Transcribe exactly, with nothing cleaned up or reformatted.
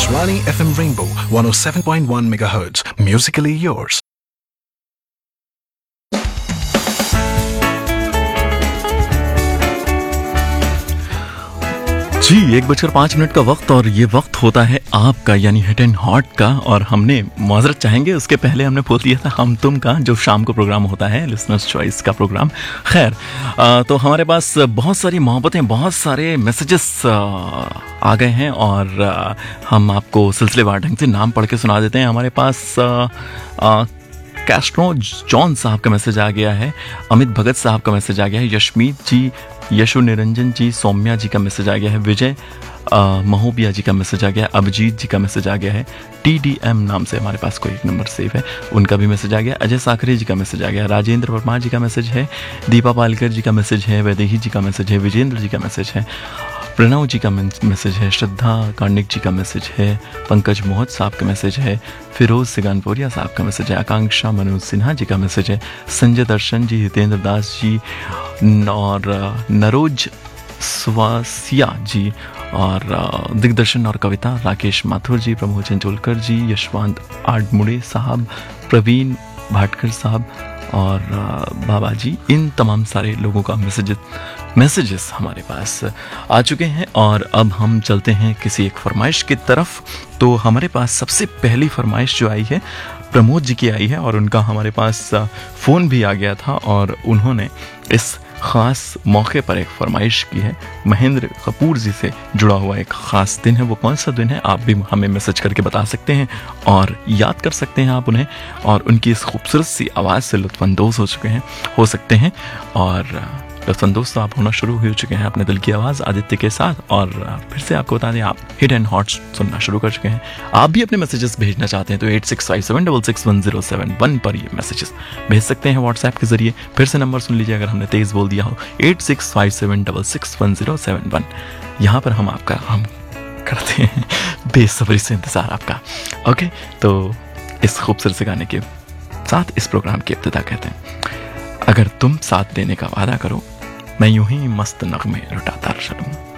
Akashvani F M Rainbow one oh seven point one megahertz. Musically yours. जी एक बजकर पाँच minute का वक्त और ये वक्त होता है आपका यानी हिट एंड हॉट का। और हमने माजरत चाहेंगे उसके पहले हमने बोल दिया था हम तुम का, जो शाम को प्रोग्राम होता है लिसनर्स चॉइस का प्रोग्राम। खैर तो हमारे पास बहुत सारी मोहब्बतें, बहुत सारे मैसेजेस आ गए हैं और आ, हम आपको सिलसिलेवार ढंग से नाम पढ़ के सुना देते हैं। हमारे पास आ, आ, कैस्ट्रो जॉन साहब का मैसेज आ गया है, अमित भगत साहब का मैसेज आ गया है, यशमीत जी, यशु निरंजन जी, सौम्या जी का मैसेज आ गया है, विजय महोबिया जी का मैसेज आ गया है, अभिजीत जी का मैसेज आ गया है, टी डी एम नाम से हमारे पास कोई एक नंबर सेव है, उनका भी मैसेज आ गया, अजय साखरे जी का मैसेज आ गया, राजेंद्र वर्मा जी का मैसेज है, दीपा पालकर जी का मैसेज है, वैदेही जी का मैसेज है, विजेंद्र जी का मैसेज है, प्रणव जी का मैसेज है, श्रद्धा कार्णिक जी का मैसेज है, पंकज मोहत साहब का मैसेज है, फिरोज सिगानपुरिया साहब का मैसेज है, आकांक्षा मनोज सिन्हा जी का मैसेज है, संजय दर्शन जी, हितेंद्र दास जी और नरोज स्वासिया जी और दिग्दर्शन और कविता, राकेश माथुर जी, प्रमोद चंचोलकर जी, यशवंत आडमुड़े साहब, प्रवीण भाटकर साहब और बाबा जी, इन तमाम सारे लोगों का मैसेज मैसेजेस हमारे पास आ चुके हैं। और अब हम चलते हैं किसी एक फरमाइश की तरफ। तो हमारे पास सबसे पहली फरमाइश जो आई है प्रमोद जी की आई है और उनका हमारे पास फ़ोन भी आ गया था और उन्होंने इस ख़ास मौके पर एक फरमाइश की है। महेंद्र कपूर जी से जुड़ा हुआ एक ख़ास दिन है। वो कौन सा दिन है आप भी हमें मैसेज करके बता सकते हैं और याद कर सकते हैं आप उन्हें, और उनकी इस खूबसूरत सी आवाज़ से लुत्फ़अंदोज़ हो चुके हैं हो सकते हैं और लुत्फ़अंदोज़ तो आप होना शुरू हो चुके हैं अपने दिल की आवाज़ आदित्य के साथ। और फिर से आपको बता दें आप हिट एंड हॉट सुनना शुरू कर चुके हैं। आप भी अपने मैसेजेस भेजना चाहते हैं तो eight six five seven double six one zero seven one पर ये मैसेजेस भेज सकते हैं व्हाट्सएप के जरिए। फिर से नंबर सुन लीजिए अगर हमने तेज़ बोल दिया हो, eight six five seven double six one zero seven one. यहाँ पर हम आपका हम करते हैं बेसब्री से इंतज़ार आपका। ओके, तो इस खूबसूरत से गाने के साथ इस प्रोग्राम की इब्तिदा कहते हैं, अगर तुम साथ देने का वादा करो मैं यूं ही मस्त नगमे लुटाता चलूं।